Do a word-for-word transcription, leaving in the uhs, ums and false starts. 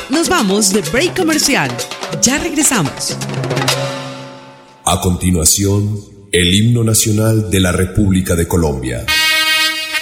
Nos vamos de break comercial. Ya regresamos. A continuación, el himno nacional de la República de Colombia.